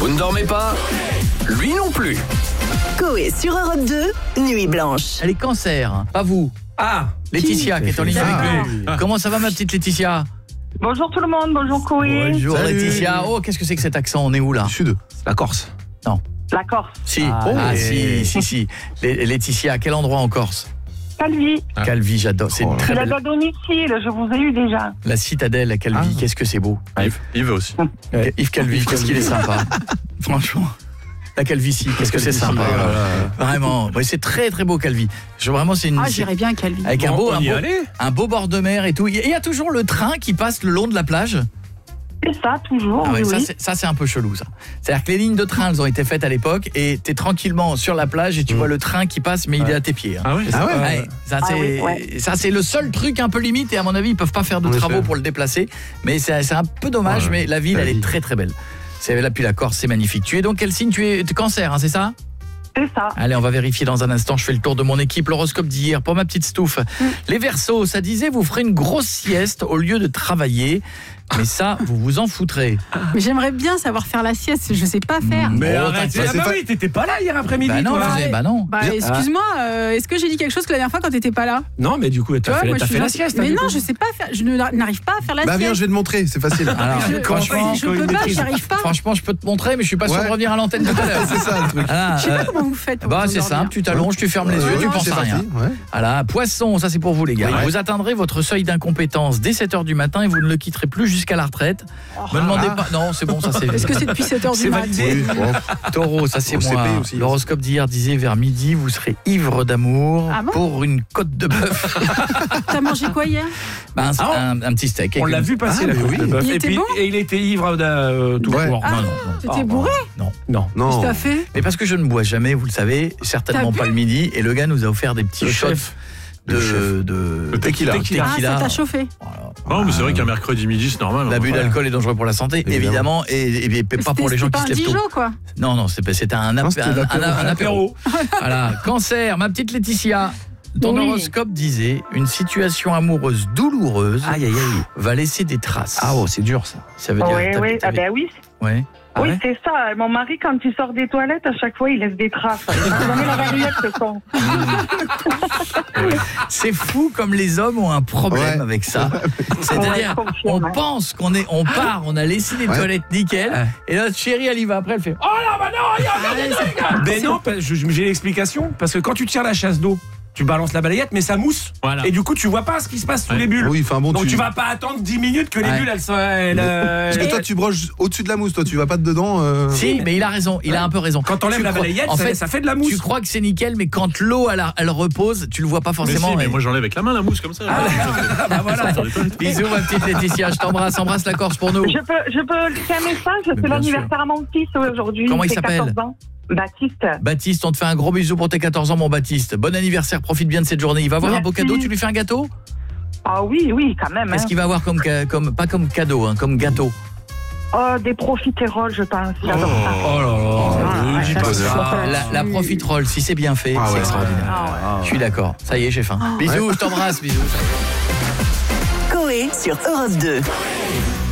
Vous ne dormez pas? Lui non plus. Coé sur Europe 2, Nuit Blanche. Elle est cancer, pas vous. Ah, Laetitia qui est en ligne avec nous. Comment ça va ma petite Laetitia? Bonjour tout le monde, bonjour Coé. Bonjour Salut. Laetitia. Oh, qu'est-ce que c'est que cet accent? On est où là? Sud, la Corse. La Corse, Si. Si. Laetitia, à quel endroit en Corse? Calvi. Calvi, j'adore. C'est une très La belle... domicile, je vous ai eu déjà. La citadelle à Calvi, qu'est-ce que c'est beau. Yves aussi. Yves Calvi, qu'est-ce qu'il est sympa. Franchement. La calvitie, qu'est-ce que c'est sympa. Vraiment, ouais, c'est très très beau Calvi. Vraiment c'est une j'irais bien à Calvi. avec un beau bord de mer et tout. Il y a toujours le train qui passe le long de la plage. C'est ça, toujours, Ah ouais, oui. ça c'est un peu chelou ça. C'est-à-dire que les lignes de train elles ont été faites à l'époque et t'es tranquillement sur la plage et tu vois le train qui passe mais il est à tes pieds. Ah ouais. Ouais, ça c'est le seul truc un peu limite et à mon avis ils peuvent pas faire de travaux pour le déplacer mais c'est un peu dommage mais la ville elle est très très belle. C'est là puis la Corse c'est magnifique. Tu es donc quel signe? Tu es cancer hein, c'est ça? C'est ça. Allez, on va vérifier dans un instant. Je fais le tour de mon équipe. L'horoscope d'hier pour ma petite Stouff. Les Verseaux, ça disait vous ferez une grosse sieste au lieu de travailler. Mais ça, vous vous en foutrez. Mais j'aimerais bien savoir faire la sieste, je sais pas faire. Mais Oh, arrête, t'inquiète. oui, t'étais pas là hier après-midi. Bah non, toi. bah non. Excuse-moi, est-ce que j'ai dit quelque chose que la dernière fois quand t'étais pas là? Non, mais du coup, t'as fait, moi, t'as je suis fait la gentille. sieste. Mais du non, coup. je sais pas faire, je n'arrive pas à faire la Bah viens, sieste. je vais te montrer, c'est facile. Alors, franchement, je peux pas, j'y arrive pas. Franchement, je peux te montrer, mais je suis pas sûr de revenir à l'antenne tout à l'heure. C'est ça le truc. Voilà, Je sais pas comment vous faites pour bah vous c'est endormir. simple, tu t'allonges, tu fermes les yeux, tu penses c'est à rien. parti, ouais. Voilà, Poisson, ça c'est pour vous les gars. Oui. Vous atteindrez votre seuil d'incompétence dès 7h du matin et vous ne le quitterez plus jusqu'à la retraite. Me demandez pas. Non, c'est bon, ça c'est. Est-ce que c'est depuis 7h du matin? Oui, bon. Taureau, ça c'est Au moi. CP aussi. L'horoscope d'hier disait vers midi, vous serez ivre d'amour Ah bon pour une côte de bœuf. T'as mangé quoi hier? Bah, un petit steak. On l'a vu passer la mais côte oui. de bœuf. Il Et était puis, bon et il était ivre tout Ouais. court. Non. T'étais bourré? Non. Non. Non. Qu'est-ce que t'as fait? Mais parce que je ne bois jamais, vous le savez, certainement T'as pas bu le midi. Et le gars nous a offert des petits Le shots chef. de tequila. Ah, ça t'a chauffé. Non, mais c'est vrai qu'un mercredi midi, c'est normal. L'abus hein. d'alcool est dangereux pour la santé, évidemment, et pas pour les gens qui se lèvent C'était tôt. pas un Dijon, quoi. Non, c'était un apéro. Voilà, cancer, ma petite Laetitia. Ton Oui. horoscope disait une situation amoureuse douloureuse Aïe, aïe, aïe. va laisser des traces. Ah, oh, c'est dur ça. Ça veut dire Oui, ah ben oui. Ouais. Oui, ouais c'est ça. Mon mari, quand il sort des toilettes, à chaque fois, il laisse des traces. Il ne jamais la variette, ce con. C'est fou comme les hommes ont un problème Ouais. avec ça. C'est-à-dire, Ouais, on confirme, pense on part, on a laissé les toilettes nickel, et notre chérie, elle y va après, elle fait « Oh là, bah non, il y a des trucs !» Mais non, j'ai l'explication. Parce que quand tu tires la chasse d'eau, tu balances la balayette, mais ça mousse. Voilà. Et du coup, tu vois pas ce qui se passe sous les bulles. Oui, enfin bon, Donc tu vas pas attendre 10 minutes que les Ouais. bulles, elles sont... Parce que toi, tu broches au-dessus de la mousse, toi, tu vas pas dedans. Si, mais il a raison, il a un peu raison. Quand t'enlèves Tu la crois- balayette, en fait, ça fait de la mousse. tu crois que c'est nickel, mais quand l'eau elle repose, tu le vois pas Mais forcément. si, mais et- moi j'enlève avec la main la mousse comme ça. Bah voilà. Bisous ma petite Laetitia, je t'embrasse, embrasse la Corse pour nous. Je peux laisser un message. C'est bien l'anniversaire à mon fils aujourd'hui. Comment il fait s'appelle 14 ans. Baptiste. Baptiste, on te fait un gros bisou pour tes 14 ans mon Baptiste. Bon anniversaire, profite bien de cette journée. Il va avoir un beau Merci. cadeau, tu lui fais un gâteau? Ah oui, quand même. Qu'est-ce qu'il va avoir comme pas comme cadeau, hein, comme gâteau? Oh, des profiteroles, je pense. J'adore ça. Oh là là. dis pas ça. La profiterole, si c'est bien fait, Ah c'est ouais. extraordinaire. Je suis d'accord. Ça y est, j'ai faim. Bisous, je t'embrasse, bisous. Coé sur Europe 2.